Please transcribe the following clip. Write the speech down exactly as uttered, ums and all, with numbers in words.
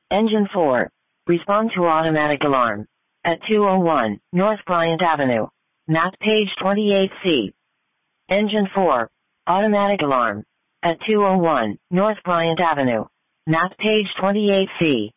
Engine four. Respond to automatic alarm. At two oh one North Bryant Avenue. Map page twenty-eight C. Engine four. Automatic alarm. At two oh one North Bryant Avenue. Map page twenty-eight C.